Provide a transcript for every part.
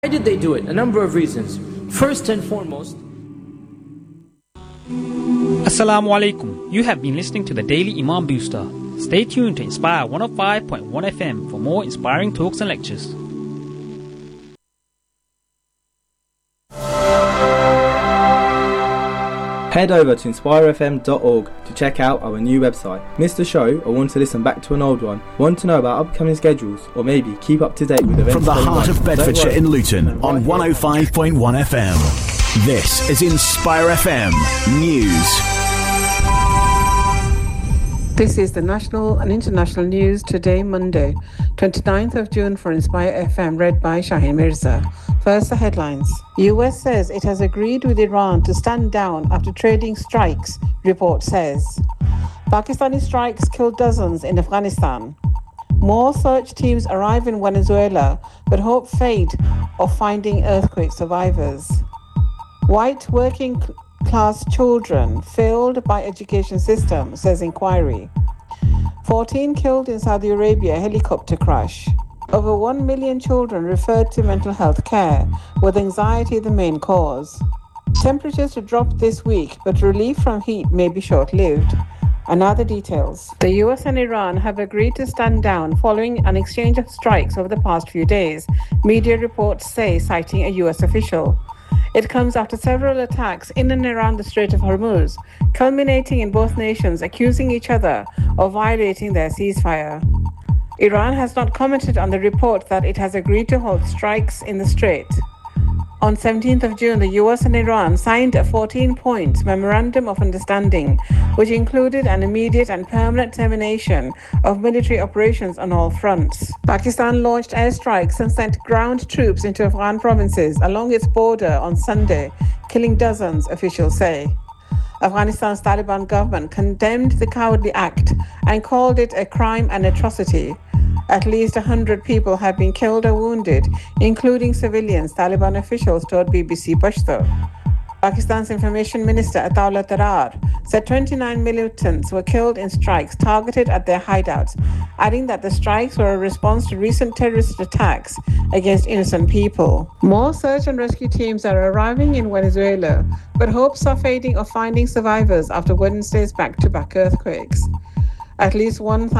Why did they do it? A number of reasons. First and foremost, Assalamu alaikum. You have been listening to the Daily Imam Booster. Stay tuned to Inspire 105.1 FM for more inspiring talks and lectures. Head over to inspirefm.org to check out our new website. Missed a show or want to listen back to an old one? Want to know about upcoming schedules or maybe keep up to date with events? From the heart of Bedfordshire in Luton on 105.1 FM. This is Inspire FM News. This is the national and international news today, Monday, 29th of June for Inspire FM, read by Shaheen Mirza. First, the headlines. US says it has agreed with Iran to stand down after trading strikes, report says. Pakistani strikes killed dozens in Afghanistan. More search teams arrive in Venezuela, but hope fade of finding earthquake survivors. White working class children failed by education system, says inquiry. 14 killed in Saudi Arabia helicopter crash. Over 1 million children referred to mental health care, with anxiety the main cause. Temperatures to drop this week, but relief from heat may be short-lived. And now the details. The US and Iran have agreed to stand down following an exchange of strikes over the past few days, media reports say, citing a US official. It comes after several attacks in and around the Strait of Hormuz, culminating in both nations accusing each other of violating their ceasefire. Iran has not commented on the report that it has agreed to halt strikes in the strait. On 17th of June, the US and Iran signed a 14-point memorandum of understanding, which included an immediate and permanent termination of military operations on all fronts. Pakistan launched airstrikes and sent ground troops into Afghan provinces along its border on Sunday, killing dozens, officials say. Afghanistan's Taliban government condemned the cowardly act and called it a crime and atrocity. At least 100 people have been killed or wounded, including civilians, Taliban officials told BBC Pashto. Pakistan's Information Minister Ataullah Tarar said 29 militants were killed in strikes targeted at their hideouts, adding that the strikes were a response to recent terrorist attacks against innocent people. More search and rescue teams are arriving in Venezuela, but hopes are fading of finding survivors after Wednesday's back-to-back earthquakes. At least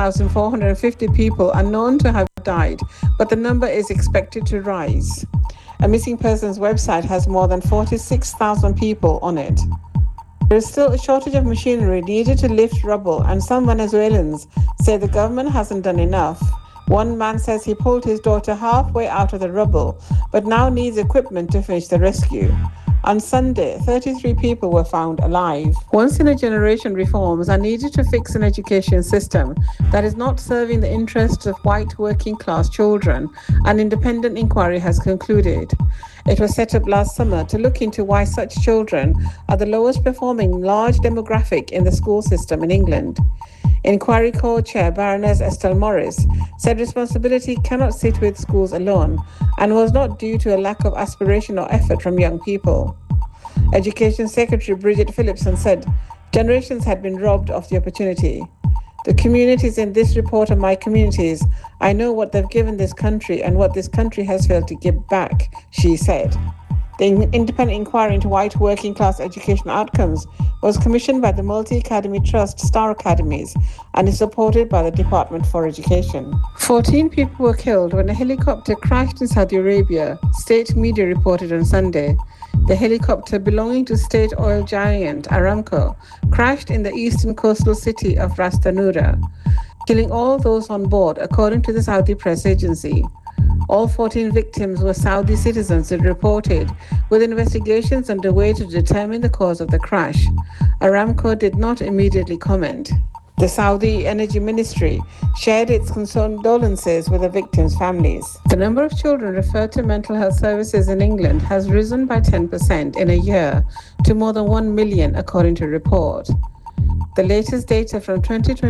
1,450 people are known to have died, but the number is expected to rise. A missing persons website has more than 46,000 people on it. There is still a shortage of machinery needed to lift rubble, and some Venezuelans say the government hasn't done enough. One man says he pulled his daughter halfway out of the rubble, but now needs equipment to finish the rescue. On Sunday, 33 people were found alive. Once-in-a-generation reforms are needed to fix an education system that is not serving the interests of white working-class children, an independent inquiry has concluded. It was set up last summer to look into why such children are the lowest performing large demographic in the school system in England. Inquiry co-chair Baroness Estelle Morris said responsibility cannot sit with schools alone and was not due to a lack of aspiration or effort from young people. Education Secretary Bridget Phillipson said generations had been robbed of the opportunity. The communities in this report are my communities. I know what they've given this country and what this country has failed to give back, she said. The independent inquiry into white working class education outcomes was commissioned by the Multi-Academy Trust Star Academies and is supported by the Department for Education. 14 people were killed when a helicopter crashed in Saudi Arabia, state media reported on Sunday. The helicopter belonging to state oil giant Aramco crashed in the eastern coastal city of Ras Tanura, killing all those on board, according to the Saudi press agency. All 14 victims were Saudi citizens, it reported, with investigations underway to determine the cause of the crash. Aramco did not immediately comment. The Saudi Energy Ministry shared its condolences with the victims' families. The number of children referred to mental health services in England has risen by 10% in a year to more than 1 million, according to a report. The latest data from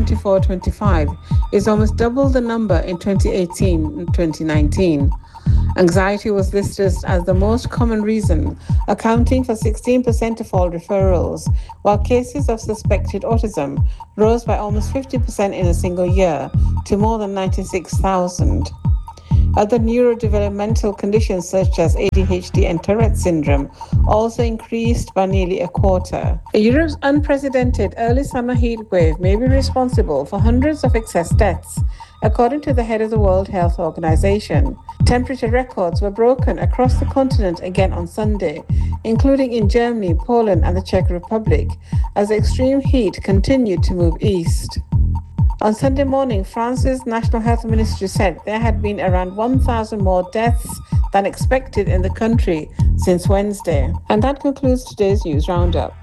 2024-25 is almost double the number in 2018-2019. Anxiety was listed as the most common reason, accounting for 16% of all referrals, while cases of suspected autism rose by almost 50% in a single year to more than 96,000. Other neurodevelopmental conditions such as ADHD and Tourette syndrome also increased by nearly a quarter. Europe's unprecedented early summer heat wave may be responsible for hundreds of excess deaths, according to the head of the World Health Organization. Temperature records were broken across the continent again on Sunday, including in Germany, Poland, and the Czech Republic, as extreme heat continued to move east. On Sunday morning, France's National Health Ministry said there had been around 1,000 more deaths than expected in the country since Wednesday. And that concludes today's news roundup.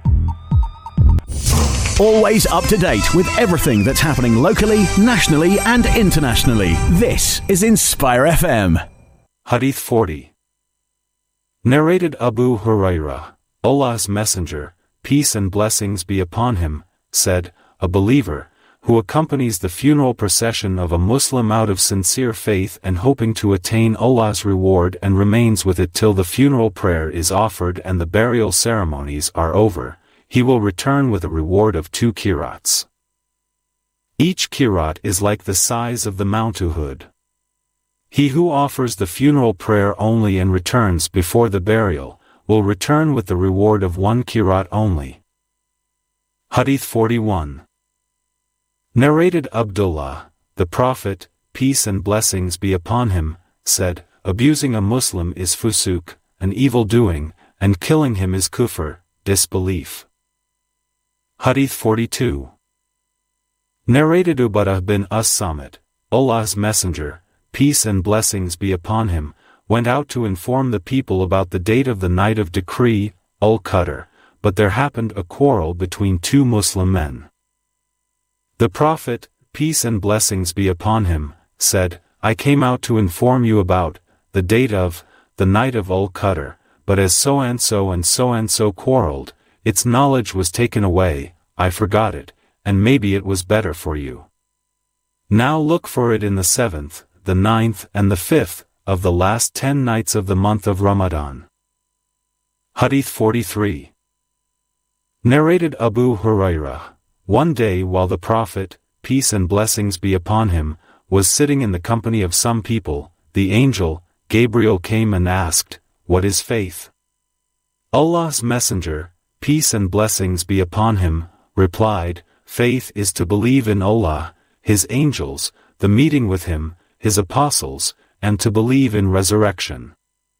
Always up to date with everything that's happening locally, nationally, and internationally. This is Inspire FM. Hadith 40. Narrated Abu Hurairah, Allah's Messenger, peace and blessings be upon him, said, a believer, who accompanies the funeral procession of a Muslim out of sincere faith and hoping to attain Allah's reward and remains with it till the funeral prayer is offered and the burial ceremonies are over, he will return with a reward of 2 qirats. Each qirat is like the size of the Mount Uhud. He who offers the funeral prayer only and returns before the burial, will return with the reward of 1 qirat only. Hadith 41. Narrated Abdullah, the Prophet, peace and blessings be upon him, said, abusing a Muslim is fusuk, an evil doing, and killing him is kufr, disbelief. Hadith 42. Narrated Ubadah bin As-Samit, Allah's Messenger, peace and blessings be upon him, went out to inform the people about the date of the night of decree, Al-Qadr, but there happened a quarrel between 2 Muslim men. The Prophet, peace and blessings be upon him, said, I came out to inform you about the date of the night of Al-Qadr, but as so-and-so and so-and-so quarreled, its knowledge was taken away, I forgot it, and maybe it was better for you. Now look for it in the 7th, the 9th and the 5th, of the last 10 nights of the month of Ramadan. Hadith 43. Narrated Abu Hurairah, one day while the Prophet, peace and blessings be upon him, was sitting in the company of some people, the angel, Gabriel came and asked, what is faith? Allah's Messenger, peace and blessings be upon him, replied, faith is to believe in Allah, His angels, the meeting with Him, His apostles, and to believe in resurrection.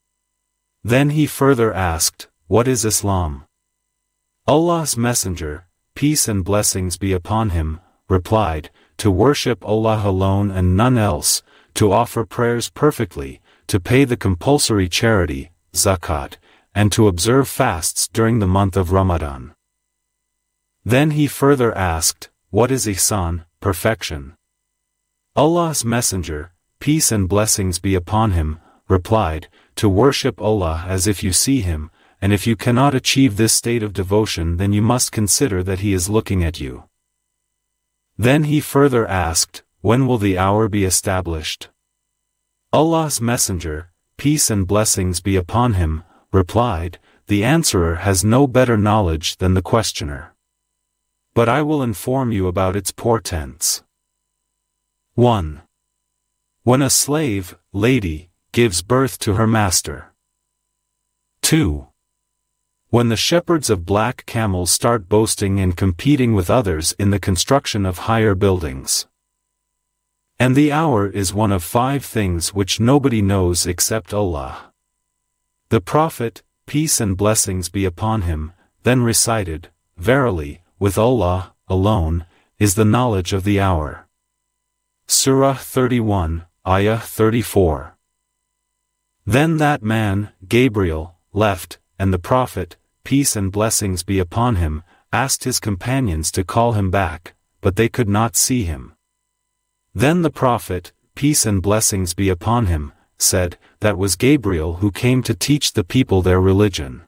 Then he further asked, what is Islam? Allah's Messenger, peace and blessings be upon him, replied, to worship Allah alone and none else, to offer prayers perfectly, to pay the compulsory charity, zakat, and to observe fasts during the month of Ramadan. Then he further asked, what is ihsan, perfection? Allah's Messenger, peace and blessings be upon him, replied, to worship Allah as if you see Him, and if you cannot achieve this state of devotion then you must consider that He is looking at you. Then he further asked, when will the hour be established? Allah's Messenger, peace and blessings be upon him, replied, the answerer has no better knowledge than the questioner. But I will inform you about its portents. 1. When a slave, lady, gives birth to her master. 2. When the shepherds of black camels start boasting and competing with others in the construction of higher buildings. And the hour is one of 5 things which nobody knows except Allah. The Prophet, peace and blessings be upon him, then recited, verily, with Allah, alone, is the knowledge of the hour. Surah 31, Ayah 34. Then that man, Gabriel, left, and the Prophet, peace and blessings be upon him, asked his companions to call him back, but they could not see him. Then the Prophet, peace and blessings be upon him, said, that was Gabriel who came to teach the people their religion.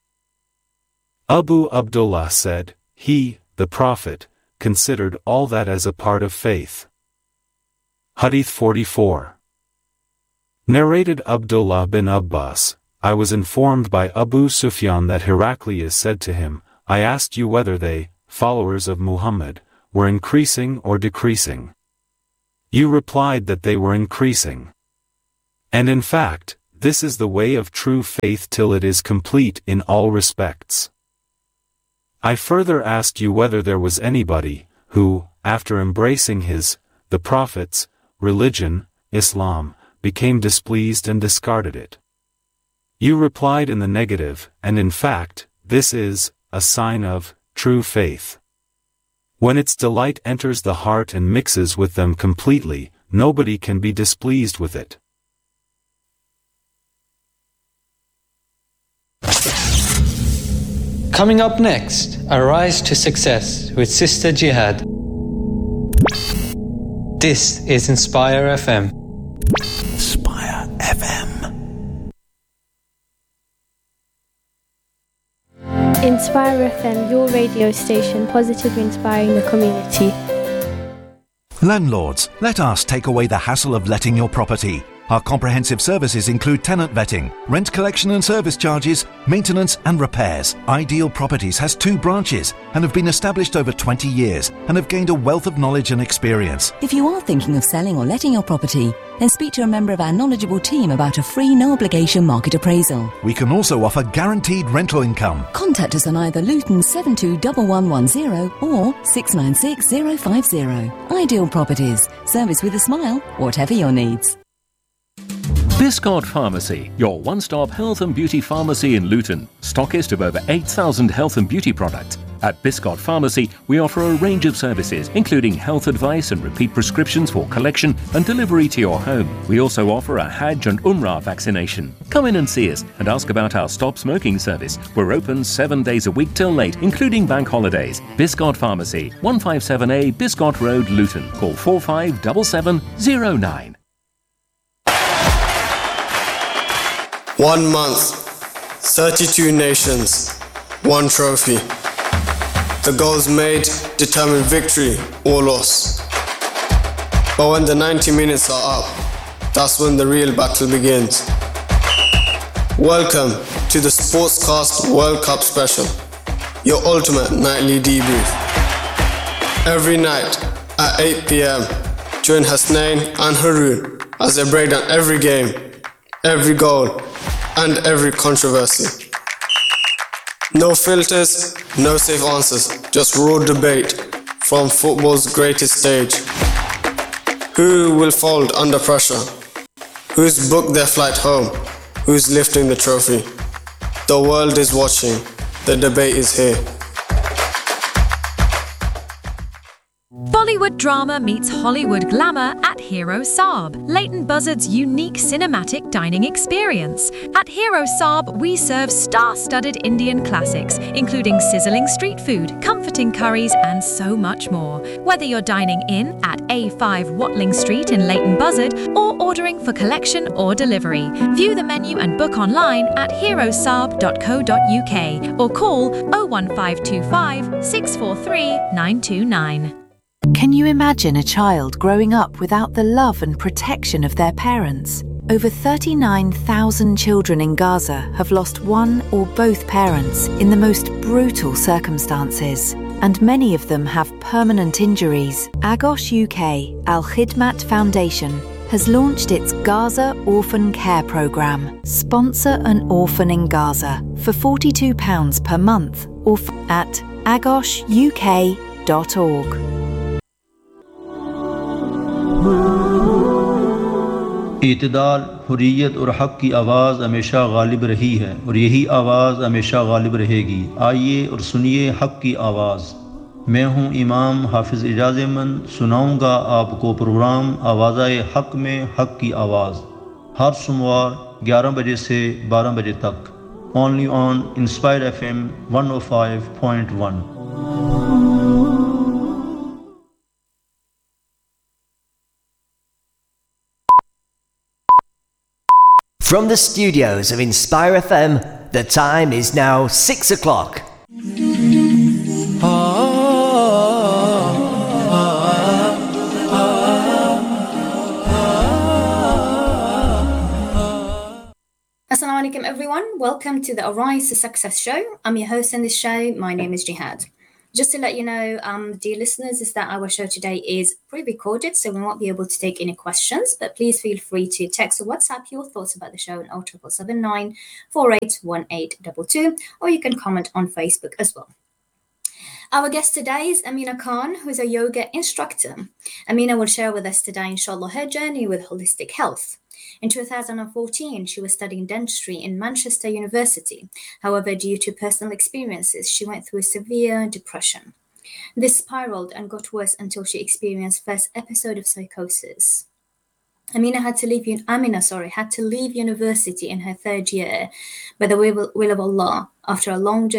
Abu Abdullah said, he, the Prophet, considered all that as a part of faith. Hadith 44. Narrated Abdullah bin Abbas, I was informed by Abu Sufyan that Heraclius said to him, I asked you whether they, followers of Muhammad, were increasing or decreasing. You replied that they were increasing. And in fact, this is the way of true faith till it is complete in all respects. I further asked you whether there was anybody who, after embracing the Prophet's, religion, Islam, became displeased and discarded it. You replied in the negative, and in fact, this is a sign of true faith. When its delight enters the heart and mixes with them completely, nobody can be displeased with it. Coming up next, A Rise to Success with Sister Jihad. This is Inspire FM. Inspire FM. Inspire FM, your radio station, positively inspiring the community. Landlords, let us take away the hassle of letting your property. Our comprehensive services include tenant vetting, rent collection and service charges, maintenance and repairs. Ideal Properties has 2 branches and have been established over 20 years and have gained a wealth of knowledge and experience. If you are thinking of selling or letting your property, then speak to a member of our knowledgeable team about a free no-obligation market appraisal. We can also offer guaranteed rental income. Contact us on either Luton 721110 or 696050. Ideal Properties. Service with a smile, whatever your needs. Biscott Pharmacy, your one-stop health and beauty pharmacy in Luton. Stockist of over 8,000 health and beauty products. At Biscott Pharmacy, we offer a range of services, including health advice and repeat prescriptions for collection and delivery to your home. We also offer a Hajj and Umrah vaccination. Come in and see us and ask about our Stop Smoking service. We're open 7 days a week till late, including bank holidays. Biscott Pharmacy, 157A Biscott Road, Luton. Call 457709. 1 month, 32 nations, 1 trophy. The goals made determine victory or loss. But when the 90 minutes are up, that's when the real battle begins. Welcome to the Sportscast World Cup Special, your ultimate nightly debrief. Every night at 8 p.m, join Hasnain and Haroon as they break down every game, every goal, and every controversy. No filters, no safe answers, just raw debate from football's greatest stage. Who will fold under pressure? Who's booked their flight home? Who's lifting the trophy? The world is watching. The debate is here. Bollywood drama meets Hollywood glamour at Hero Saab, Leighton Buzzard's unique cinematic dining experience. At Hero Saab, we serve star-studded Indian classics, including sizzling street food, comforting curries, and so much more. Whether you're dining in at A5 Watling Street in Leighton Buzzard or ordering for collection or delivery, view the menu and book online at herosaab.co.uk or call 01525 643 929. Can you imagine a child growing up without the love and protection of their parents? Over 39,000 children in Gaza have lost one or both parents in the most brutal circumstances, and many of them have permanent injuries. Agos UK Al Khidmat Foundation has launched its Gaza Orphan Care Programme. Sponsor an orphan in Gaza for £42 per month or at agosuk.org. इत्दाल, Hurriyat और हक़ की आवाज़ हमेशा गालिब रही है और यही आवाज़ हमेशा गालिब रहेगी। आइए और सुनिए हक़ की आवाज़। मैं हूँ इमाम हाफिज़ इजाज़ अमन, सुनाऊँगा आपको प्रोग्राम आवाज़ाए हक़ में हक़ की आवाज़, हर सोमवार 11 बजे से 12 बजे तक, only on inspire FM 105.1। From the studios of Inspire FM, the time is now 6 o'clock. Assalamu alaikum everyone, welcome to the Arise to Success show. I'm your host in this show, my name is Jihad. Just to let you know, dear listeners, is that our show today is pre-recorded, so we won't be able to take any questions, but please feel free to text or WhatsApp your thoughts about the show on 07779 481822, or you can comment on Facebook as well. Our guest today is Amina Khan, who is a yoga instructor. Amina will share with us today, inshallah, her journey with holistic health. In 2014, she was studying dentistry in Manchester University. However, due to personal experiences, she went through severe depression. This spiraled and got worse until she experienced first episode of psychosis. Amina had to leave university in her third year by the will of Allah after a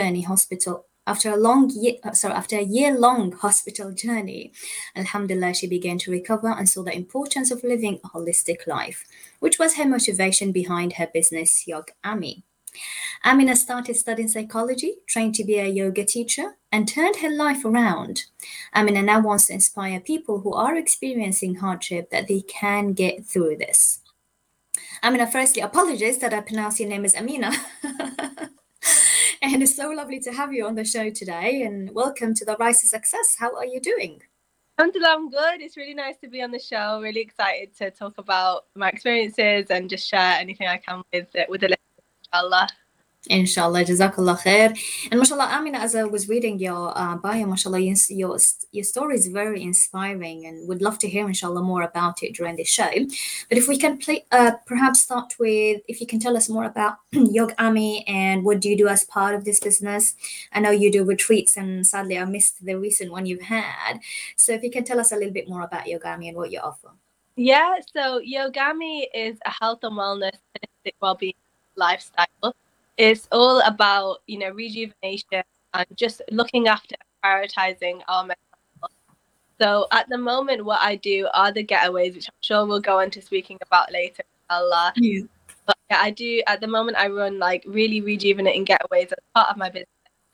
year-long hospital journey. Alhamdulillah, she began to recover and saw the importance of living a holistic life, which was her motivation behind her business, Yog Ami. Amina started studying psychology, trained to be a yoga teacher, and turned her life around. Amina now wants to inspire people who are experiencing hardship that they can get through this. Amina, firstly, apologies that I pronounced your name as Amina. And it's so lovely to have you on the show today, and welcome to the Rise to Success. How are you doing? Alhamdulillah, I'm good. It's really nice to be on the show. Really excited to talk about my experiences and just share anything I can with the listeners, inshallah. Inshallah, Jazakallah khair. And mashallah, Amina, as I was reading your bio, mashallah, your story is very inspiring, and would love to hear, inshallah, more about it during this show. But if we can perhaps start with, if you can tell us more about Yog Ami and what do you do as part of this business? I know you do retreats, and sadly, I missed the recent one you've had. So if you can tell us a little bit more about Yog Ami and what you offer. Yeah, so Yog Ami is a health and wellness, holistic well-being lifestyle. It's all about, rejuvenation and just looking after and prioritizing our mental health. So at the moment, what I do are the getaways, which I'm sure we'll go on to speaking about later, inshallah. Yeah. But yeah, at the moment, I run like really rejuvenating getaways as part of my business.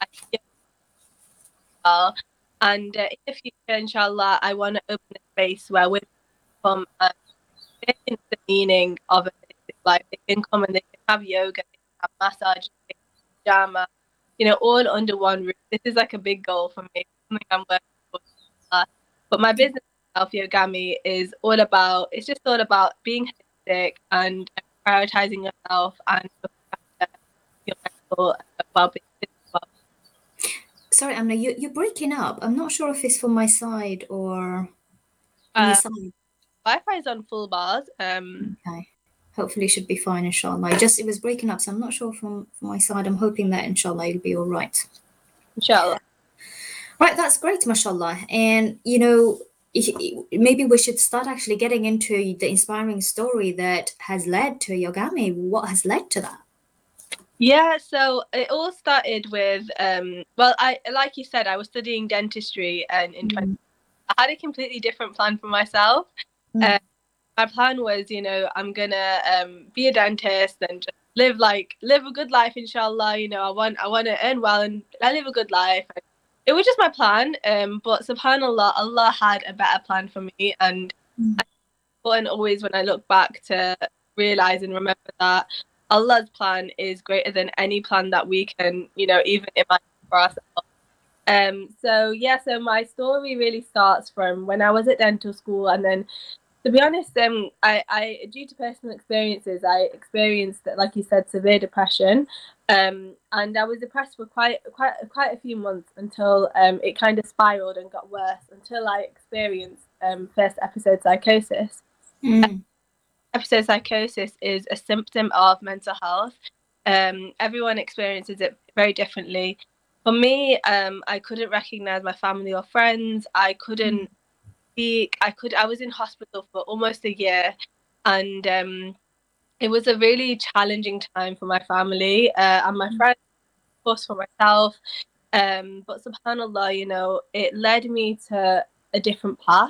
And in the future, inshallah, I want to open a space where women come and get into the meaning of a holistic life. They can come and they can have yoga, have massage, pajama, all under one roof. This is like a big goal for me, something I'm working for. But my business itself, Yog Ami, is all about being holistic and prioritizing yourself and your mental well-being. Sorry, Amna, you're breaking up. I'm not sure if it's from my side or on your side. Wi-Fi is on full bars. Okay. Hopefully it should be fine, inshallah. It was breaking up, so I'm not sure from my side. I'm hoping that, inshallah, it'll be all right. Inshallah. Right, that's great, mashallah. And, maybe we should start actually getting into the inspiring story that has led to Yog Ami. What has led to that? Yeah, so it all started with, like you said, I was studying dentistry and I had a completely different plan for myself. My plan was, I'm gonna be a dentist and just live a good life, inshallah. I want to earn well and I live a good life. It was just my plan, but subhanallah, Allah had a better plan for me, and it's important always when I look back to realize and remember that Allah's plan is greater than any plan that we can, even imagine for ourselves. So my story really starts from when I was at dental school, and then, to be honest, I due to personal experiences, I experienced, like you said, severe depression, and I was depressed for quite a few months until it kind of spiraled and got worse until I experienced first episode psychosis. Episode psychosis is a symptom of mental health. Everyone experiences it very differently. For me, I couldn't recognize my family or friends. I couldn't speak. I was in hospital for almost a year, and it was a really challenging time for my family and my friends, of course, for myself. But subhanallah, it led me to a different path.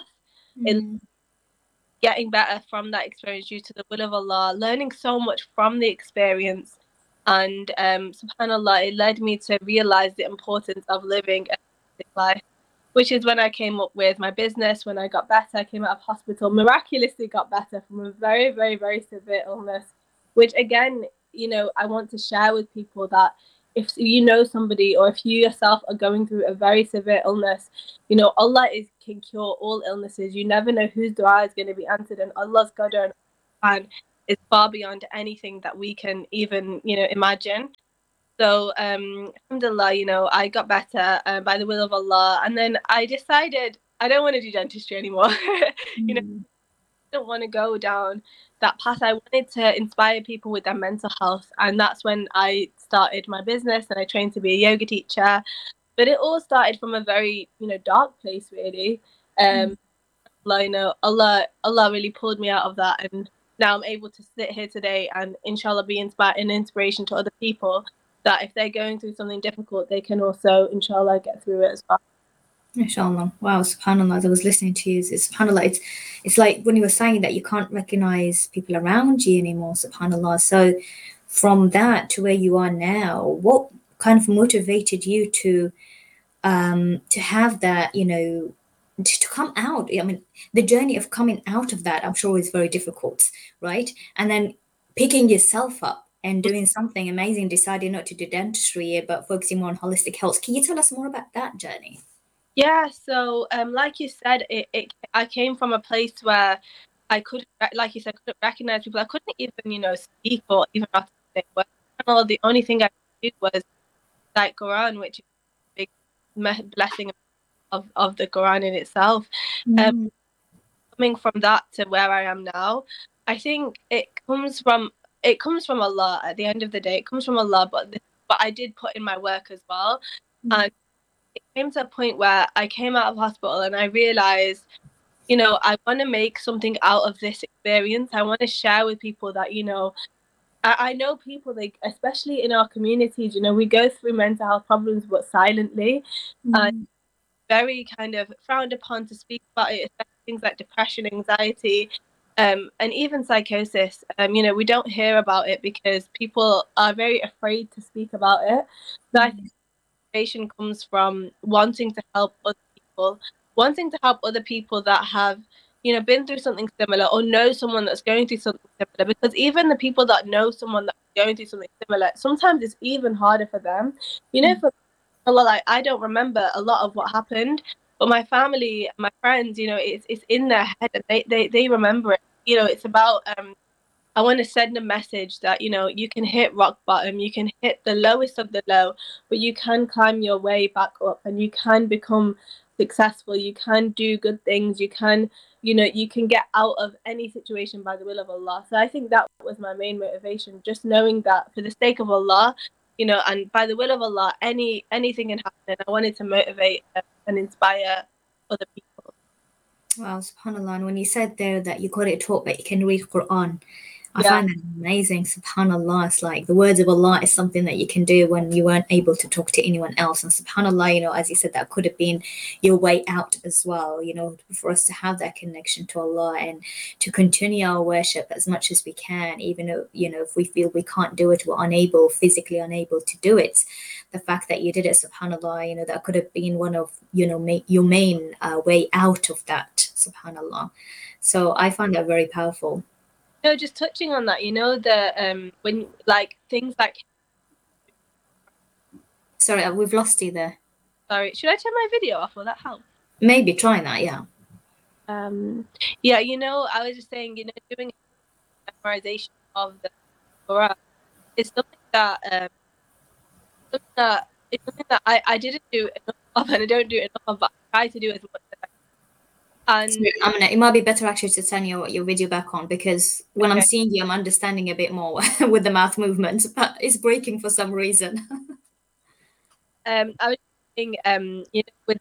Getting better from that experience due to the will of Allah, learning so much from the experience, and subhanallah, it led me to realize the importance of living a holistic life, which is when I came up with my business. When I got better, I came out of hospital, miraculously got better from a very, very, very severe illness, which again, I want to share with people that if you know somebody or if you yourself are going through a very severe illness, Allah can cure all illnesses. You never know whose dua is going to be answered, and Allah's qadar and is far beyond anything that we can even imagine. So alhamdulillah, I got better by the will of Allah, and then I decided I don't want to do dentistry anymore. I don't want to go down that path. I wanted to inspire people with their mental health, and that's when I started my business and I trained to be a yoga teacher. But it all started from a very dark place, really. Allah really pulled me out of that, and now I'm able to sit here today and inshallah be an inspiration to other people, that if they're going through something difficult, they can also inshallah get through it as well. Mashallah. Wow, subhanallah. As I was listening to you, subhanallah, it's like when you were saying that you can't recognize people around you anymore, subhanallah. So from that to where you are now, what kind of motivated you to have that, to come out? I mean, the journey of coming out of that, I'm sure, is very difficult, right? And then picking yourself up and doing something amazing, deciding not to do dentistry, but focusing more on holistic health. Can you tell us more about that journey? Yeah, so like you said, I came from a place where I couldn't, like you said, couldn't recognize people. I couldn't even, speak or even articulate words. The only thing I could do was like Quran, which is a big blessing of the Quran in itself. Coming from that to where I am now, I think it comes from Allah. At the end of the day, it comes from Allah. But I did put in my work as well, and it came to a point where I came out of hospital and I realized, I want to make something out of this experience. I want to share with people that, I know people, especially in our communities, we go through mental health problems, but silently, and very kind of frowned upon to speak about it, especially things like depression, anxiety, and even psychosis. We don't hear about it because people are very afraid to speak about it. So I think comes from wanting to help other people that have been through something similar or know someone that's going through something similar, because even the people that know someone that's going through something similar, sometimes it's even harder for them. For Allah, like, I don't remember a lot of what happened, but my family, my friends, it's in their head and they remember it. It's about I want to send a message that, you can hit rock bottom, you can hit the lowest of the low, but you can climb your way back up and you can become successful, you can do good things, you can get out of any situation by the will of Allah. So I think that was my main motivation, just knowing that for the sake of Allah, and by the will of Allah, anything can happen. I wanted to motivate and inspire other people. Wow, subhanallah. And when you said there that you got it taught that you can read Quran, I find that amazing. Subhanallah, it's like the words of Allah is something that you can do when you weren't able to talk to anyone else. And subhanallah, as you said, that could have been your way out as well, for us to have that connection to Allah and to continue our worship as much as we can, even though, if we feel we can't do it, we're physically unable to do it. The fact that you did it, subhanallah, that could have been one of, your main way out of that, subhanallah. So I find that very powerful. Just touching on that, the when like things like. Sorry, we've lost you there. Sorry, should I turn my video off? Will that help? Maybe try that, yeah. Yeah, I was just saying, doing memorization of the Quran is something that I didn't do enough of, and I don't do enough of, but I try to do as much as I can. And it might be better actually to turn your video back on, because when I'm seeing you, I'm understanding a bit more with the mouth movements, but it's breaking for some reason. I was saying, with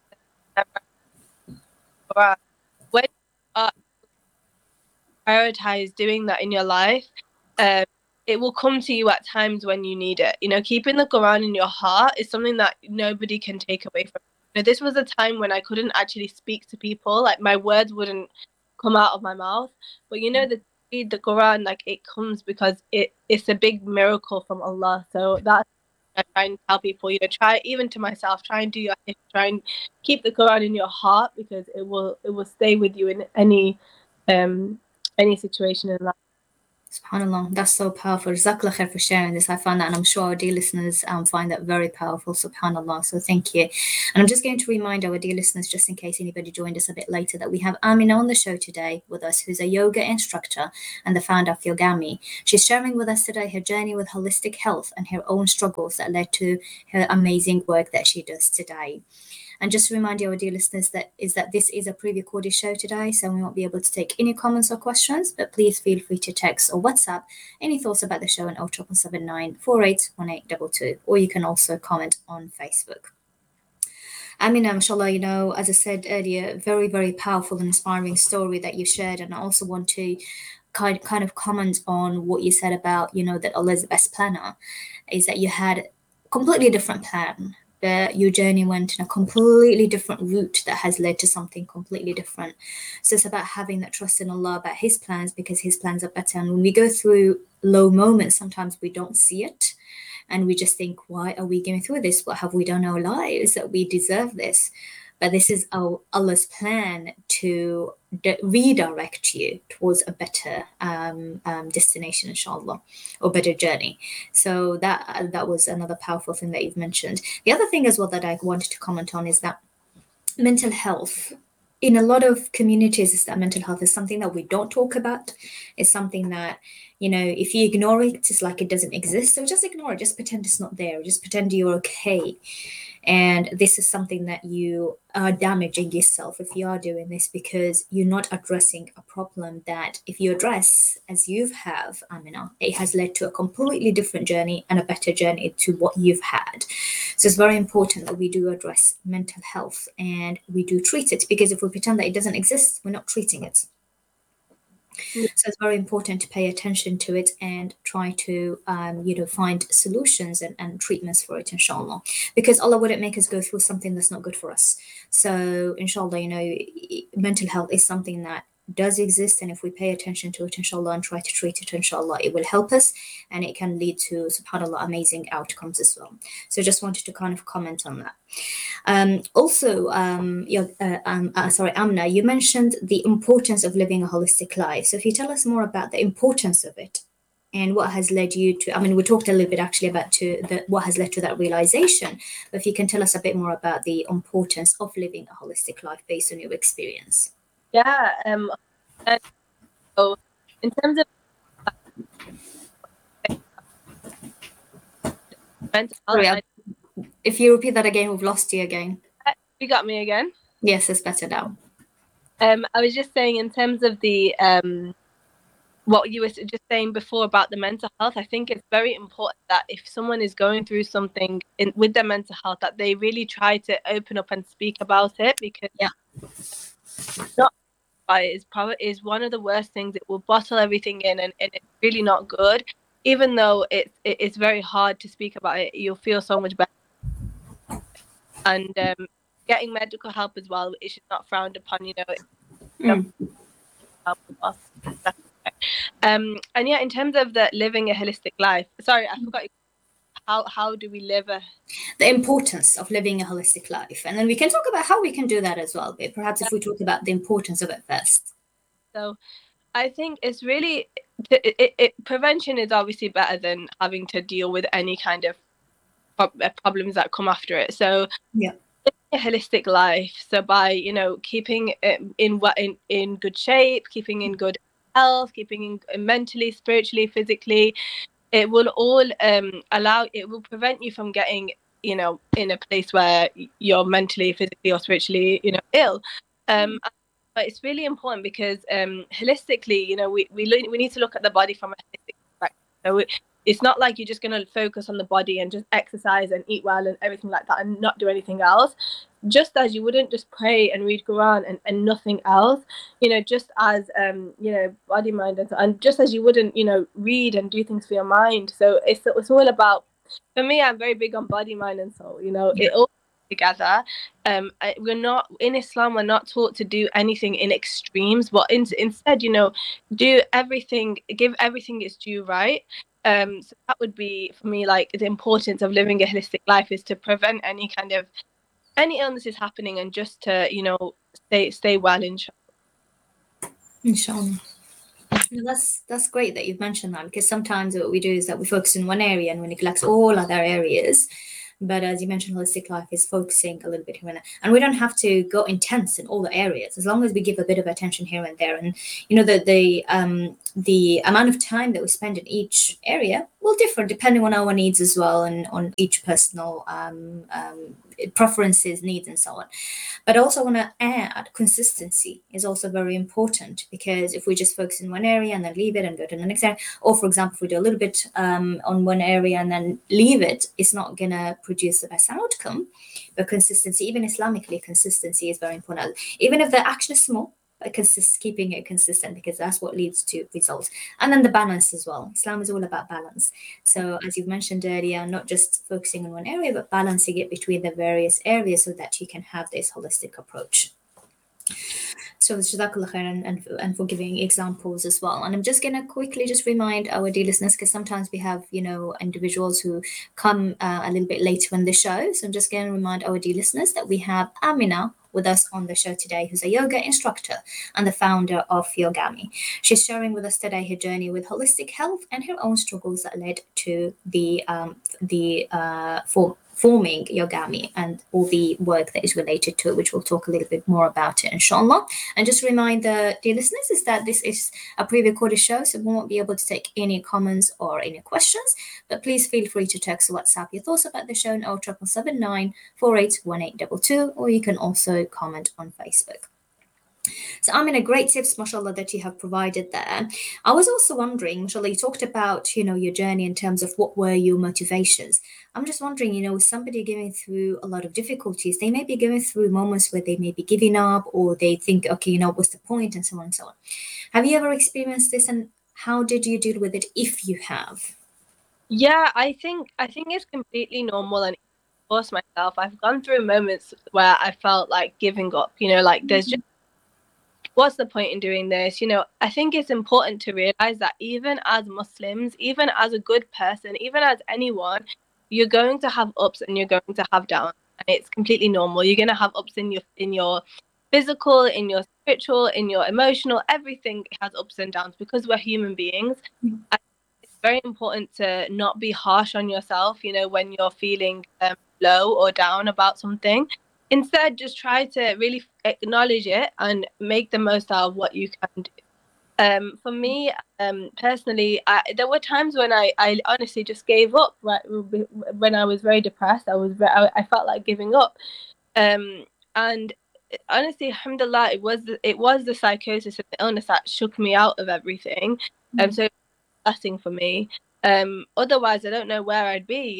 the when you prioritize doing that in your life, it will come to you at times when you need it. Keeping the Quran in your heart is something that nobody can take away from you. This was a time when I couldn't actually speak to people, like my words wouldn't come out of my mouth. But the Quran, like, it comes because it's a big miracle from Allah. So that's I try and tell people, try, even to myself, try and do your best, try and keep the Quran in your heart, because it will stay with you in any situation in life. SubhanAllah, that's so powerful. Jazakallah khair for sharing this. I found that, and I'm sure our dear listeners find that very powerful. SubhanAllah. So thank you. And I'm just going to remind our dear listeners, just in case anybody joined us a bit later, that we have Amina on the show today with us, who's a yoga instructor and the founder of Yogami. She's sharing with us today her journey with holistic health and her own struggles that led to her amazing work that she does today. And just to remind you, our dear listeners, that this is a pre-recorded show today, so we won't be able to take any comments or questions, but please feel free to text or WhatsApp any thoughts about the show on 0779 481822, or you can also comment on Facebook. Amina, mashallah, as I said earlier, very, very powerful and inspiring story that you shared, and I also want to kind of comment on what you said about, that Allah is the best planner, is that you had a completely different plan. But your journey went in a completely different route that has led to something completely different. So it's about having that trust in Allah about His plans, because His plans are better. And when we go through low moments, sometimes we don't see it. And we just think, why are we going through this? What have we done in our lives that we deserve this? But this is Allah's plan to redirect you towards a better destination, inshallah, or better journey. So that was another powerful thing that you've mentioned. The other thing as well that I wanted to comment on is that mental health. In a lot of communities, is that mental health is something that we don't talk about. It's something that, if you ignore it, it's like it doesn't exist. So just ignore it. Just pretend it's not there. Just pretend you're okay. And this is something that you are damaging yourself if you are doing this, because you're not addressing a problem that if you address, as you have, Amina, it has led to a completely different journey and a better journey to what you've had. So it's very important that we do address mental health and we do treat it, because if we pretend that it doesn't exist, we're not treating it. So it's very important to pay attention to it and try to, find solutions and treatments for it, inshallah. Because Allah wouldn't make us go through something that's not good for us. So, inshallah, mental health is something that does exist, and if we pay attention to it, inshallah, and try to treat it, inshallah, it will help us, and it can lead to, subhanallah, amazing outcomes as well. So just wanted to kind of comment on that. Amna, you mentioned the importance of living a holistic life. So if you tell us more about the importance of it and what has led you to, we talked a little bit actually about what has led to that realization, but if you can tell us a bit more about the importance of living a holistic life based on your experience. Yeah. So in terms of mental health, if you repeat that again, we've lost you again. You got me again? Yes, it's better now. I was just saying, in terms of the what you were just saying before about the mental health, I think it's very important that if someone is going through something with their mental health, that they really try to open up and speak about it, because is one of the worst things. It will bottle everything in, and it's really not good. Even though it's very hard to speak about it, you'll feel so much better. And getting medical help as well, it should not frowned upon. And yeah, in terms of the living a holistic life. Sorry, I forgot. How do we live the importance of living a holistic life, and then we can talk about how we can do that as well. But perhaps if we talk about the importance of it first. So, I think it's really prevention is obviously better than having to deal with any kind of problems that come after it. So living a holistic life. So by keeping in good shape, keeping in good health, keeping in mentally, spiritually, physically. It will all it will prevent you from getting, in a place where you're mentally, physically, or spiritually, ill. But it's really important because holistically, we need to look at the body from a holistic perspective. So it's not like you're just going to focus on the body and just exercise and eat well and everything like that and not do anything else. Just as you wouldn't just pray and read Quran and nothing else, just as, body, mind, and just as you wouldn't, read and do things for your mind. So it's all about, for me, I'm very big on body, mind, and soul, it all together. We're not, in Islam, we're not taught to do anything in extremes, but instead, do everything, give everything its due right. So that would be, for me, like the importance of living a holistic life is to prevent any illnesses happening and just to, stay well, inshallah. No, that's great that you've mentioned that, because sometimes what we do is that we focus in one area and we neglect all other areas. But as you mentioned, holistic life is focusing a little bit here and there. And we don't have to go intense in all the areas, as long as we give a bit of attention here and there. And the amount of time that we spend in each area will differ depending on our needs as well, and on each personal preferences, needs, and so on. But I also want to add, consistency is also very important, because if we just focus in one area and then leave it and go to the next area, or for example, if we do a little bit on one area and then leave it, it's not going to produce the best outcome. But consistency, even Islamically, consistency is very important. Even if the action is small, but keeping it consistent, because that's what leads to results. And then the balance as well. Islam is all about balance. So as you've mentioned earlier, not just focusing on one area, but balancing it between the various areas so that you can have this holistic approach. So Jazakallah khair, and for giving examples as well. And I'm just going to quickly just remind our dear listeners, because sometimes we have, individuals who come a little bit later in the show. So I'm just going to remind our dear listeners that we have Amina with us on the show today, who's a yoga instructor and the founder of Yogami. She's sharing with us today her journey with holistic health and her own struggles that led to forming Yogami and all the work that is related to it, which we'll talk a little bit more about it, inshallah. And just a reminder, dear listeners, is that this is a pre-recorded show, so we won't be able to take any comments or any questions, but please feel free to text or WhatsApp your thoughts about the show on 0779 481822, or you can also comment on Facebook. So great tips, mashallah, that you have provided there. I was also wondering, mashallah, you talked about, your journey in terms of what were your motivations. I'm just wondering, somebody going through a lot of difficulties, they may be going through moments where they may be giving up, or they think, okay, what's the point, and so on and so on. Have you ever experienced this, and how did you deal with it, if you have? Yeah, I think it's completely normal, and of course myself, I've gone through moments where I felt like giving up, there's just, what's the point in doing this? I think it's important to realize that even as Muslims, even as a good person, even as anyone, you're going to have ups and you're going to have downs, and it's completely normal. You're going to have ups in your physical, in your spiritual, in your emotional, everything has ups and downs, because we're human beings. And it's very important to not be harsh on yourself, when you're feeling low or down about something. Instead, just try to really acknowledge it and make the most out of what you can do. For me, personally, there were times when I honestly just gave up. Right, when I was very depressed, I felt like giving up. And honestly, alhamdulillah, it was the psychosis and the illness that shook me out of everything. So it was a blessing for me. Otherwise, I don't know where I'd be.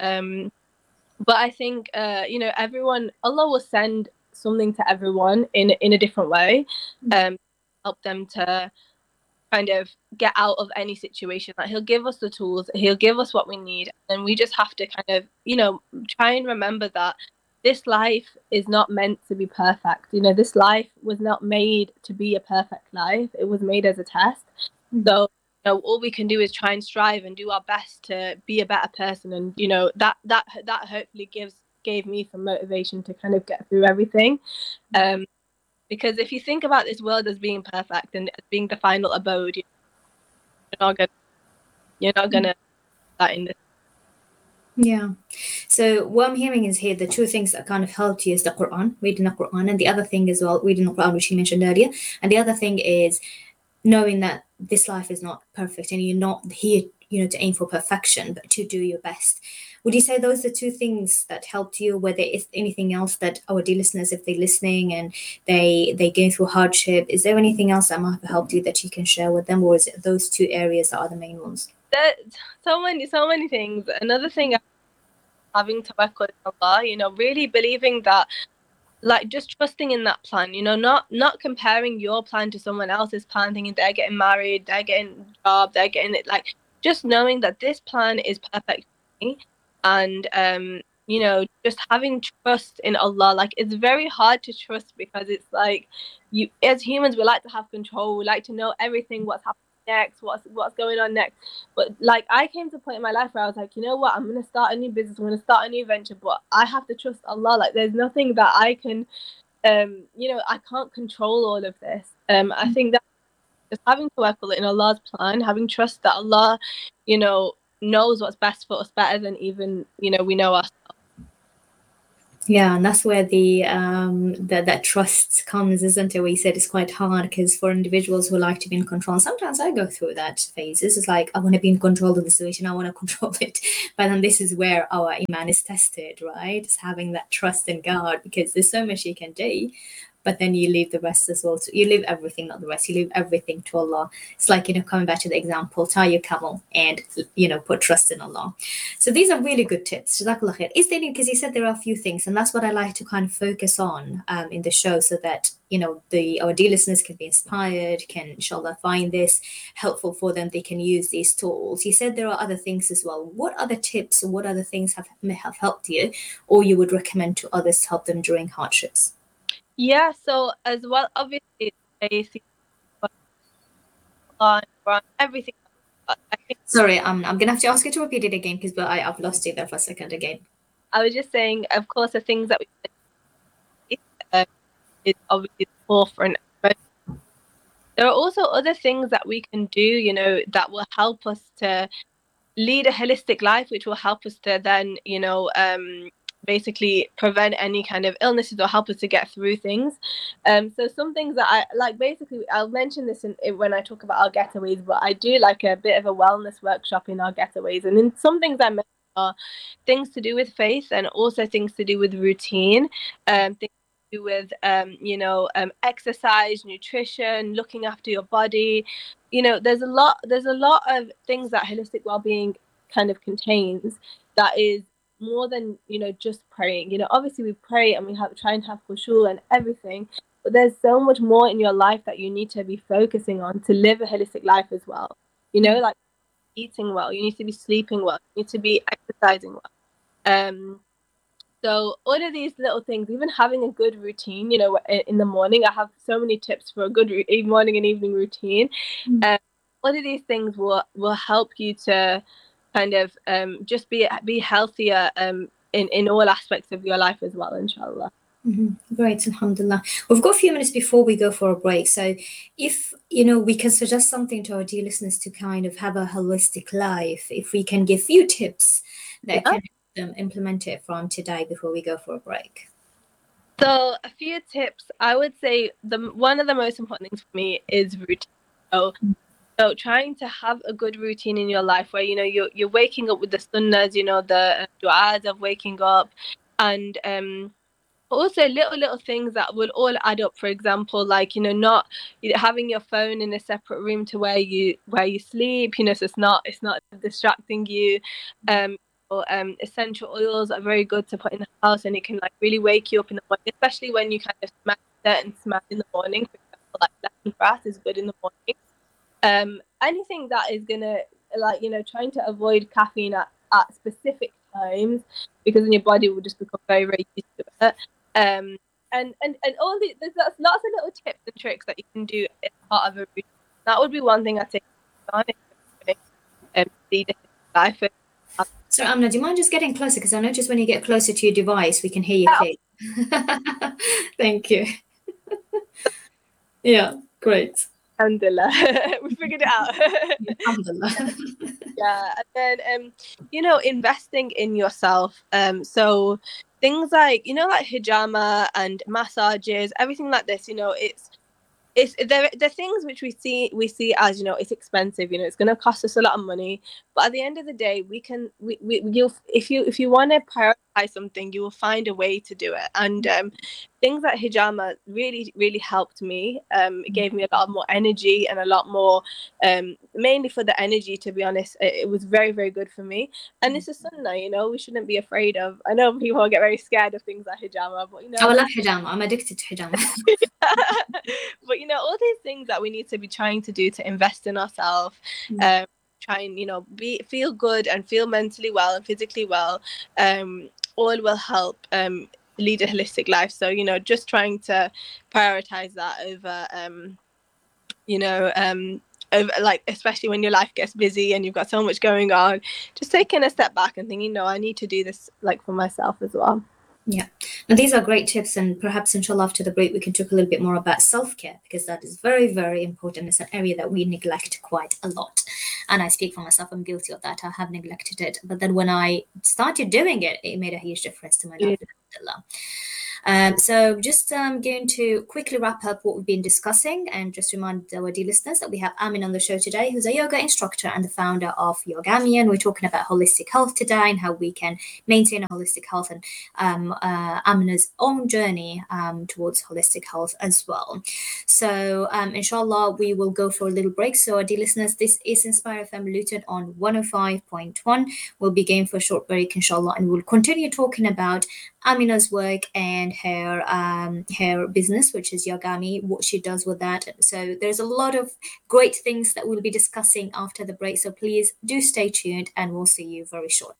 But I think, everyone, Allah will send something to everyone in a different way, help them to kind of get out of any situation. Like, He'll give us the tools, He'll give us what we need, and we just have to kind of, try and remember that this life is not meant to be perfect. This life was not made to be a perfect life. It was made as a test. So all we can do is try and strive and do our best to be a better person, and that hopefully gave me some motivation to kind of get through everything, because if you think about this world as being perfect and as being the final abode, you're not gonna that in this. Yeah. So what I'm hearing is here, the two things that kind of helped you is the Quran, reading the Quran, and the other thing as well, reading the Quran, which you mentioned earlier, and the other thing is knowing that this life is not perfect, and you're not here, to aim for perfection, but to do your best. Would you say those are two things that helped you? Whether if anything else that our dear listeners, if they're listening and they going through hardship, is there anything else that might have helped you that you can share with them, or is it those two areas that are the main ones? There's so many things. Another thing, having tawakkul on Allah, really believing that, like, just trusting in that plan, not comparing your plan to someone else's plan, thinking they're getting married, they're getting a job, they're getting it, like, just knowing that this plan is perfect for me, and just having trust in Allah. Like, it's very hard to trust, because it's like, you as humans, we like to have control, we like to know everything, what's happening next, what's going on next. But like, I came to a point in my life where I was like, you know what, I'm going to start a new business, I'm going to start a new venture, but I have to trust Allah. Like, there's nothing that I can I can't control all of this. I think that just having tawakkul in Allah's plan, having trust that Allah, knows what's best for us better than even, we know ourselves. Yeah, and that's where the that trust comes, isn't it? Where you said it's quite hard because for individuals who like to be in control, sometimes I go through that phases. It's like I want to be in control of the situation, I want to control it, but then this is where our iman is tested, right? It's having that trust in God, because there's so much you can do, but then you leave the rest as well. You leave everything, not the rest. You leave everything to Allah. It's like, coming back to the example, tie your camel and, put trust in Allah. So these are really good tips. Jazakallah khair. Is there any, because you said there are a few things, and that's what I like to kind of focus on in the show, so that, our dear listeners can be inspired, can, inshallah, find this helpful for them. They can use these tools. You said there are other things as well. What other tips or what other things have helped you, or you would recommend to others to help them during hardships? Yeah, so as well, obviously, everything. Sorry, I'm gonna have to ask you to repeat it again, because I've lost you there for a second again. I was just saying, of course, the things that we is obviously the forefront. But there are also other things that we can do, that will help us to lead a holistic life, which will help us to then, basically prevent any kind of illnesses or help us to get through things. So some things that I like, basically, I'll mention this when I talk about our getaways, but I do like a bit of a wellness workshop in our getaways. And in some things I mention are things to do with faith, and also things to do with routine, things to do with, exercise, nutrition, looking after your body. There's a lot of things that holistic well-being kind of contains that is more than just praying. Obviously we pray and we try and have khushu and everything, but there's so much more in your life that you need to be focusing on to live a holistic life as well. Like eating well, you need to be sleeping well, you need to be exercising well. So all of these little things, even having a good routine, in the morning, I have so many tips for a good morning and evening routine. All of these things will help you to kind of just be healthier in all aspects of your life as well, inshallah. Mm-hmm. Great, alhamdulillah. We've got a few minutes before we go for a break, so if we can suggest something to our dear listeners to kind of have a holistic life, if we can give few tips that can help them implement it from today before we go for a break. So a few tips, I would say one of the most important things for me is routine. So trying to have a good routine in your life where, you're waking up with the sunnahs, the du'as of waking up, and also little things that will all add up. For example, like, not having your phone in a separate room to where you sleep, so it's not distracting you. Essential oils are very good to put in the house, and it can like really wake you up in the morning, especially when you kind of smell certain smell in the morning. For example, like lemon grass is good in the morning. Anything that is gonna, like, trying to avoid caffeine at specific times, because then your body will just become very, very used to it. And all there's lots of little tips and tricks that you can do as part of a routine. That would be one thing I'd say on lead a life. So Amna, do you mind just getting closer? Because I notice when you get closer to your device, we can hear you clearly. Thank you. Yeah, great. Alhamdulillah. We figured it out. Alhamdulillah. Yeah, and then investing in yourself. So things like like hijama and massages, everything like this. It's the things which we see as it's expensive. It's going to cost us a lot of money, but at the end of the day, if you want to prioritize something, you will find a way to do it. And things like hijama really, really helped me. It gave me a lot more energy and a lot more, mainly for the energy, to be honest. It was very, very good for me. And it's a sunnah, we shouldn't be afraid of. I know people get very scared of things like hijama, but I love hijama. I'm addicted to hijama. But all these things that we need to be trying to do to invest in ourselves, try and feel good and feel mentally well and physically well, all will help lead a holistic life. So just trying to prioritize that over over, like, especially when your life gets busy and you've got so much going on, just taking a step back and thinking, I need to do this, like, for myself as well. Yeah, and these are great tips, and perhaps inshallah after the break we can talk a little bit more about self-care, because that is very, very important. It's an area that we neglect quite a lot, and I speak for myself, I'm guilty of that. I have neglected it, but then when I started doing it, it made a huge difference to my life. Alhamdulillah. So just going to quickly wrap up what we've been discussing, and just remind our dear listeners that we have Amin on the show today, who's a yoga instructor and the founder of Yogami, and we're talking about holistic health today and how we can maintain a holistic health, and Amina's own journey towards holistic health as well. So inshallah we will go for a little break. So dear listeners, this is Inspire FM Luton on 105.1. We'll be going for a short break inshallah, and we'll continue talking about Amina's work and her business, which is Yogami, what she does with that. So there's a lot of great things that we'll be discussing after the break. So please do stay tuned, and we'll see you very shortly.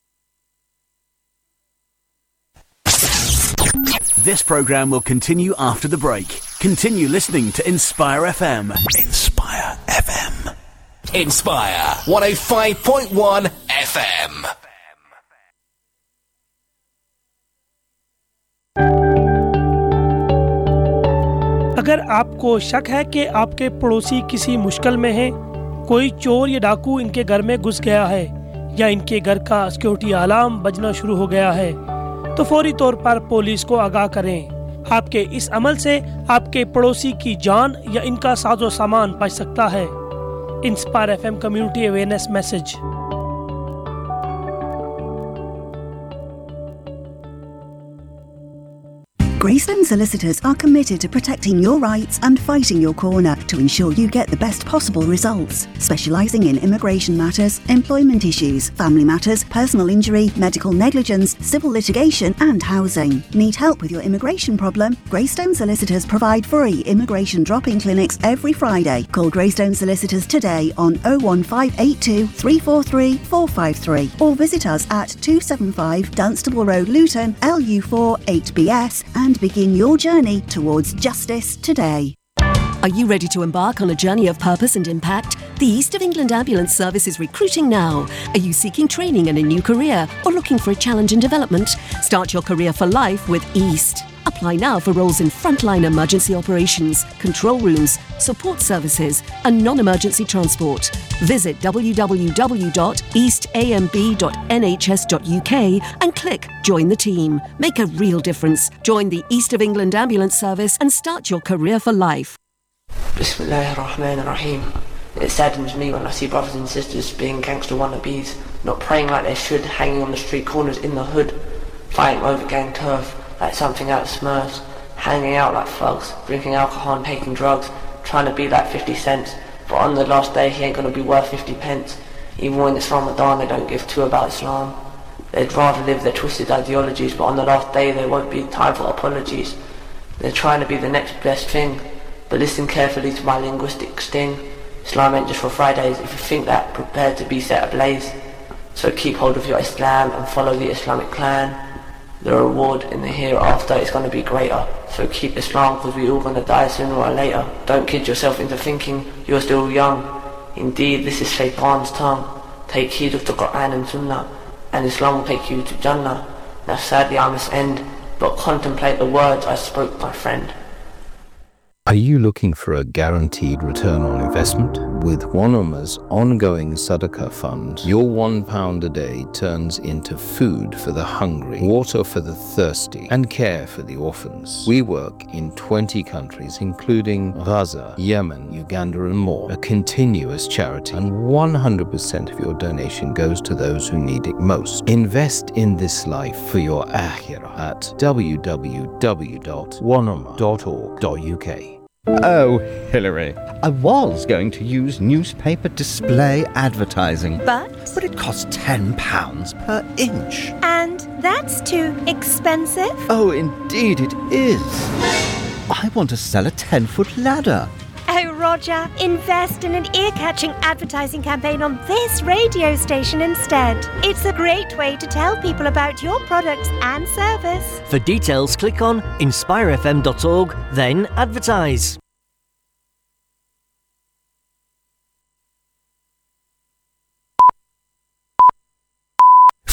This program will continue after the break. Continue listening to Inspire FM. Inspire FM. Inspire 105.1 FM. अगर आपको शक है कि आपके पड़ोसी किसी मुश्किल में हैं, कोई चोर या डाकू इनके घर में घुस गया है, या इनके घर का सिक्योरिटी अलार्म बजना शुरू हो गया है, तो फौरी तौर पर पुलिस को आगाह करें। आपके इस अमल से आपके पड़ोसी की जान या इनका साजो सामान बच सकता है। Inspire FM community awareness message. Greystone Solicitors are committed to protecting your rights and fighting your corner to ensure you get the best possible results. Specialising in immigration matters, employment issues, family matters, personal injury, medical negligence, civil litigation and housing. Need help with your immigration problem? Greystone Solicitors provide free immigration drop-in clinics every Friday. Call Greystone Solicitors today on 01582 343 453 or visit us at 275 Dunstable Road, Luton, LU4 8BS, and begin your journey towards justice today. Are you ready to embark on a journey of purpose and impact? The East of England Ambulance Service is recruiting now. Are you seeking training and a new career, or looking for a challenge in development? Start your career for life with East. Apply now for roles in frontline emergency operations, control rooms, support services and non-emergency transport. Visit www.eastamb.nhs.uk and click Join the Team. Make a real difference. Join the East of England Ambulance Service and start your career for life. Bismillahirrahmanirrahim. It saddens me when I see brothers and sisters being gangster wannabes, not praying like they should, hanging on the street corners in the hood, fighting over gang turf like something out of Smurfs, hanging out like thugs, drinking alcohol and taking drugs, trying to be like 50 cents, but on the last day he ain't gonna be worth 50 pence. Even when it's Ramadan they don't give two about Islam. They'd rather live their twisted ideologies, but on the last day there won't be time for apologies. They're trying to be the next best thing, but listen carefully to my linguistic sting. Islam ain't just for Fridays. If you think that, prepare to be set ablaze. So keep hold of your Islam and follow the Islamic clan. The reward in the hereafter is going to be greater. So keep Islam, because we all going to die sooner or later. Don't kid yourself into thinking you're still young. Indeed, this is Shaitan's tongue. Take heed of the Quran and Sunnah, and Islam will take you to Jannah. Now sadly I must end, but contemplate the words I spoke, my friend. Are you looking for a guaranteed return on investment? With Wanama's ongoing Sadaqah fund, your £1 a day turns into food for the hungry, water for the thirsty, and care for the orphans. We work in 20 countries, including Gaza, Yemen, Uganda, and more. A continuous charity, and 100% of your donation goes to those who need it most. Invest in this life for your akhirah at www.wanama.org.uk. Oh, Hillary, I was going to use newspaper display advertising. But it costs £10 per inch. And that's too expensive? Oh, indeed it is. I want to sell a 10-foot ladder. Oh, Roger, invest in an ear-catching advertising campaign on this radio station instead. It's a great way to tell people about your products and service. For details, click on inspirefm.org, then advertise.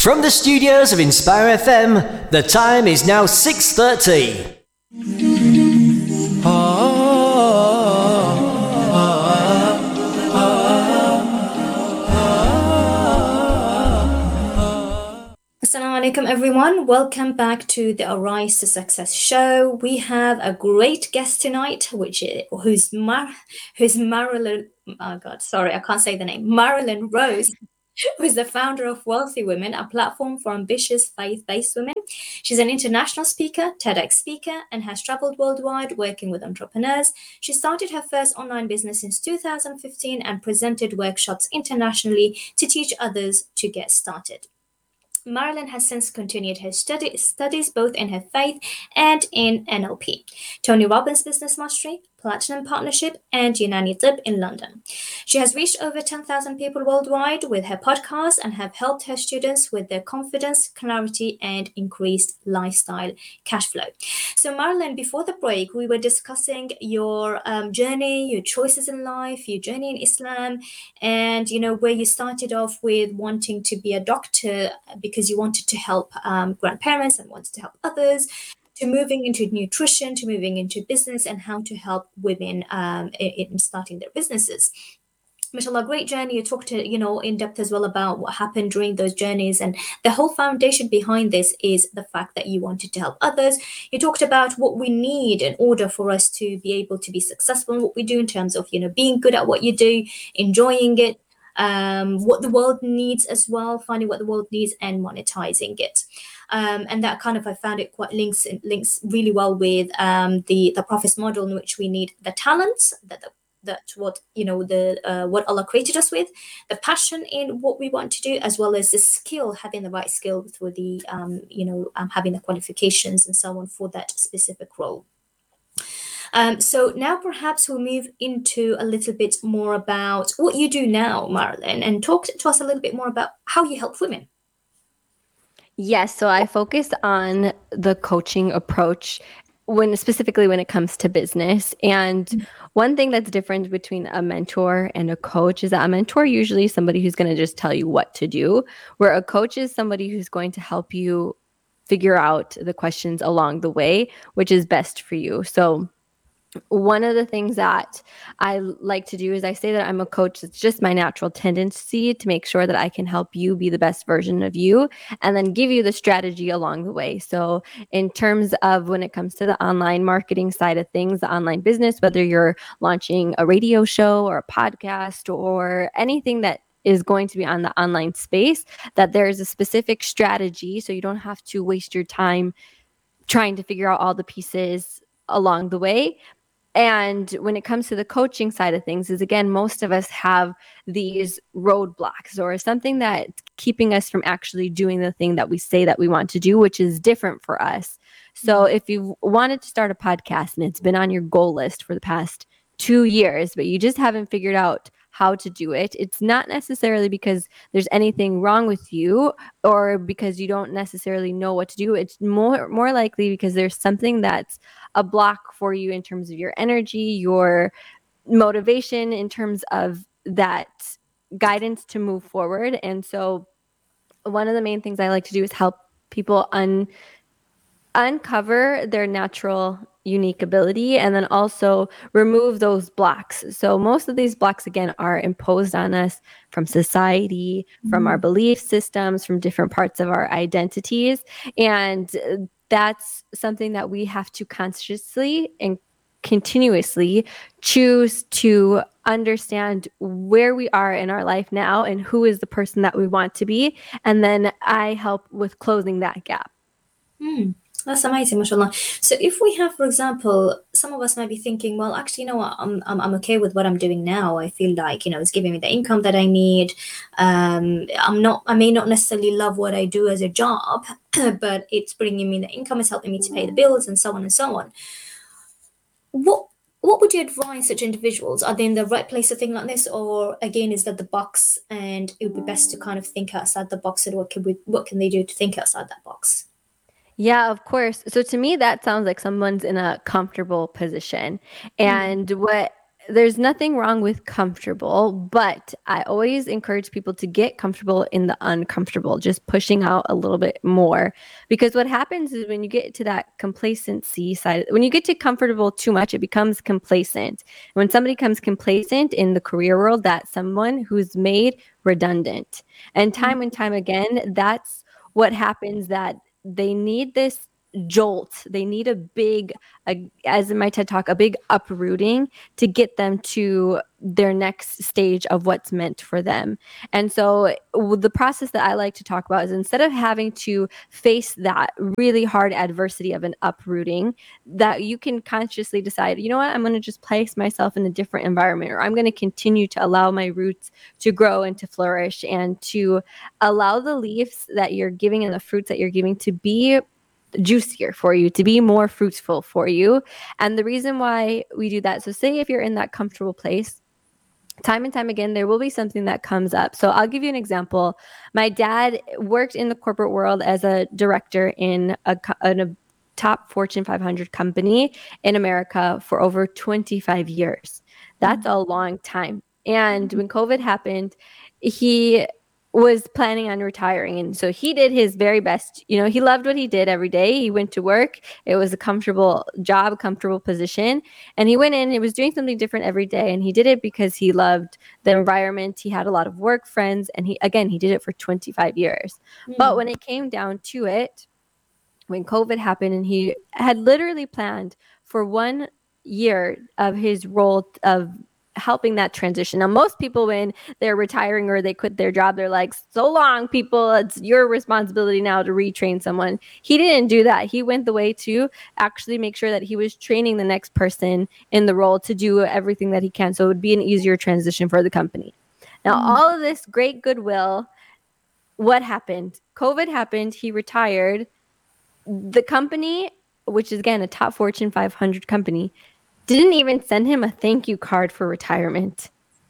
From the studios of Inspire FM, the time is now 6:30. Assalamu alaikum everyone. Welcome back to the Arise to Success show. We have a great guest tonight, who's Marilyn. Oh God, sorry, I can't say the name. Marilyn Rose, who is the founder of Wealthy Women, a platform for ambitious faith-based women. She's an international speaker, TEDx speaker, and has traveled worldwide working with entrepreneurs. She started her first online business in 2015 and presented workshops internationally to teach others to get started. Marilyn has since continued her studies both in her faith and in NLP, Tony Robbins Business Mastery, Platinum Partnership, and Yunani Tib in London. She has reached over 10,000 people worldwide with her podcast and have helped her students with their confidence, clarity, and increased lifestyle cash flow. So Marilyn, before the break, we were discussing your journey, your choices in life, your journey in Islam, and where you started off with wanting to be a doctor because you wanted to help grandparents and wanted to help others, to moving into nutrition, to moving into business and how to help women in starting their businesses. Mashallah, great journey. You talked in depth as well about what happened during those journeys, and the whole foundation behind this is the fact that you wanted to help others. You talked about what we need in order for us to be able to be successful in what we do in terms of being good at what you do, enjoying it, what the world needs as well, finding what the world needs and monetizing it. And that I found it quite links really well with the Prophet's model, in which we need the talents, what Allah created us with, the passion in what we want to do, as well as the skill, having the right skill through the having the qualifications and so on for that specific role. So now perhaps we'll move into a little bit more about what you do now, Marilyn, and talk to us a little bit more about how you help women. Yes, so I focus on the coaching approach specifically when it comes to business. And one thing that's different between a mentor and a coach is that a mentor usually is somebody who's going to just tell you what to do, where a coach is somebody who's going to help you figure out the questions along the way, which is best for you. So one of the things that I like to do is I say that I'm a coach. It's just my natural tendency to make sure that I can help you be the best version of you and then give you the strategy along the way. So in terms of when it comes to the online marketing side of things, the online business, whether you're launching a radio show or a podcast or anything that is going to be on the online space, that there's a specific strategy so you don't have to waste your time trying to figure out all the pieces along the way. And when it comes to the coaching side of things is, again, most of us have these roadblocks or something that's keeping us from actually doing the thing that we say that we want to do, which is different for us. So if you wanted to start a podcast and it's been on your goal list for the past 2 years, but you just haven't figured out how to do it, it's not necessarily because there's anything wrong with you or because you don't necessarily know what to do. It's more likely because there's something that's a block for you in terms of your energy, your motivation, in terms of that guidance to move forward. And so one of the main things I like to do is help people uncover their natural unique ability and then also remove those blocks. So most of these blocks, again, are imposed on us from society, from our belief systems, from different parts of our identities. And that's something that we have to consciously and continuously choose to understand where we are in our life now and who is the person that we want to be. And then I help with closing that gap. That's amazing, mashallah. So if we have, for example, some of us might be thinking, well, actually, you know what, I'm okay with what I'm doing now. I feel like, it's giving me the income that I need. I may not necessarily love what I do as a job, but it's bringing me the income, it's helping me to pay the bills and so on and so on. What would you advise such individuals? Are they in the right place to think like this? Or again, is that the box and it would be best to kind of think outside the box and what can they do to think outside that box? Yeah, of course. So to me, that sounds like someone's in a comfortable position. And what there's nothing wrong with comfortable, but I always encourage people to get comfortable in the uncomfortable, just pushing out a little bit more. Because what happens is when you get to that complacency side, when you get to comfortable too much, it becomes complacent. When somebody becomes complacent in the career world, that's someone who's made redundant. And time again, that's what happens, that they need this jolt. They need a big, as in my TED Talk, a big uprooting to get them to their next stage of what's meant for them. And so the process that I like to talk about is, instead of having to face that really hard adversity of an uprooting, that you can consciously decide, you know what, I'm going to just place myself in a different environment, or I'm going to continue to allow my roots to grow and to flourish, and to allow the leaves that you're giving and the fruits that you're giving to be juicier for you, to be more fruitful for you. And the reason why we do that, so say if you're in that comfortable place, time and time again, there will be something that comes up. So I'll give you an example. My dad worked in the corporate world as a director in a top Fortune 500 company in America for over 25 years. That's a long time. And when COVID happened, he was planning on retiring. And so he did his very best. You know, he loved what he did every day. He went to work. It was a comfortable job, a comfortable position. And he went in, he was doing something different every day. And he did it because he loved the environment. He had a lot of work friends. And he did it for 25 years. But when it came down to it, when COVID happened, and he had literally planned for 1 year of his role of helping that transition. Now, most people, when they're retiring or they quit their job, they're like, so long, people, it's your responsibility now to retrain someone. He didn't do that. He went the way to actually make sure that he was training the next person in the role to do everything that he can, so it would be an easier transition for the company. Now, all of this great goodwill, what happened? COVID happened. He retired. The company, which is again a top Fortune 500 company, didn't even send him a thank you card for retirement.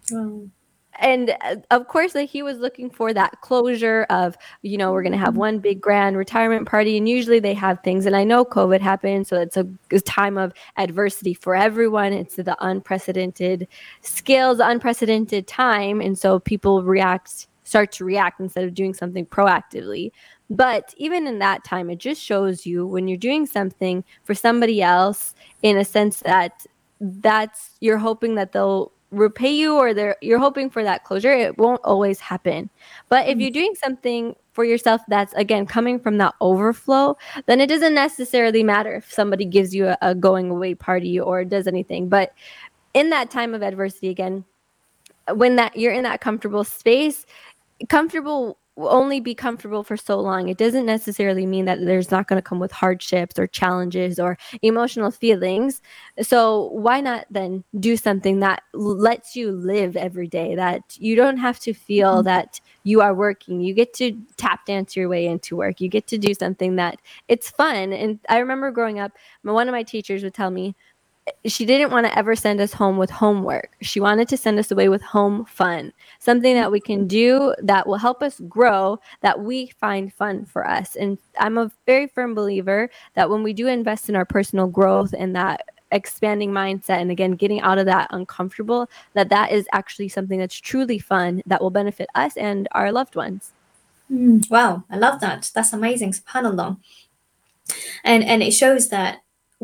And of course, like, he was looking for that closure of, you know, we're going to have one big grand retirement party. And usually they have things. And I know COVID happened, so it's a time of adversity for everyone. It's the unprecedented skills, unprecedented time. And so people start to react instead of doing something proactively. But even in that time, it just shows you, when you're doing something for somebody else, in a sense that you're hoping that they'll repay you, or you're hoping for that closure, it won't always happen. But if you're doing something for yourself that's, again, coming from that overflow, then it doesn't necessarily matter if somebody gives you a going away party or does anything. But in that time of adversity, again, when you're in that comfortable space, comfortable will only be comfortable for so long. It doesn't necessarily mean that there's not going to come with hardships or challenges or emotional feelings. So why not then do something that lets you live every day, that you don't have to feel that you are working. You get to tap dance your way into work. You get to do something that it's fun. And I remember growing up, one of my teachers would tell me, she didn't want to ever send us home with homework. She wanted to send us away with home fun, something that we can do that will help us grow, that we find fun for us. And I'm a very firm believer that when we do invest in our personal growth and that expanding mindset, and again, getting out of that uncomfortable, that is actually something that's truly fun that will benefit us and our loved ones. Wow, I love that. That's amazing. SubhanAllah. And it shows that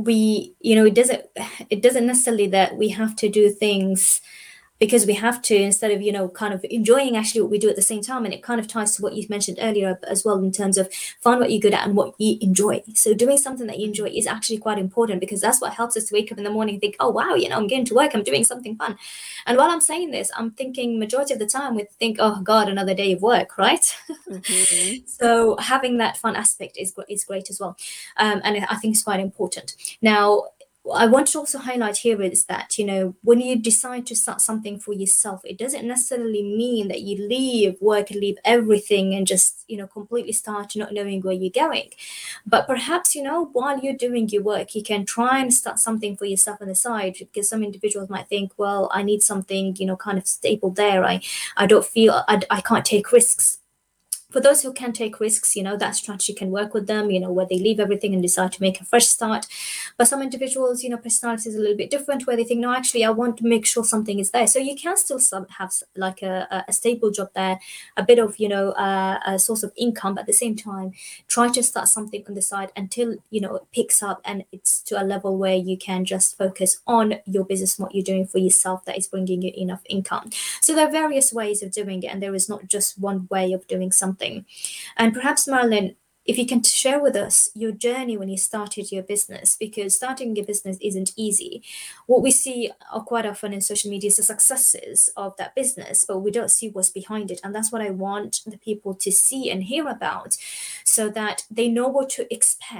it doesn't necessarily that we have to do things because we have to, instead of, kind of enjoying actually what we do at the same time. And it kind of ties to what you mentioned earlier as well, in terms of find what you're good at and what you enjoy. So doing something that you enjoy is actually quite important, because that's what helps us to wake up in the morning and think, oh, wow, I'm going to work, I'm doing something fun. And while I'm saying this, I'm thinking majority of the time we think, oh God, another day of work, right? So having that fun aspect is great as well. And I think it's quite important. Now, I want to also highlight here is that, when you decide to start something for yourself, it doesn't necessarily mean that you leave work and leave everything and just, completely start not knowing where you're going. But perhaps, while you're doing your work, you can try and start something for yourself on the side, because some individuals might think, well, I need something, kind of stable there. I don't feel I can't take risks. For those who can take risks, that strategy can work with them, where they leave everything and decide to make a fresh start. But some individuals, personality is a little bit different, where they think, no, actually, I want to make sure something is there. So you can still have like a stable job there, a bit of, a source of income, but at the same time, try to start something on the side until, it picks up and it's to a level where you can just focus on your business, what you're doing for yourself that is bringing you enough income. So there are various ways of doing it, and there is not just one way of doing something. And perhaps, Marilyn, if you can share with us your journey when you started your business, because starting a business isn't easy. What we see quite often in social media is the successes of that business, but we don't see what's behind it. And that's what I want the people to see and hear about, so that they know what to expect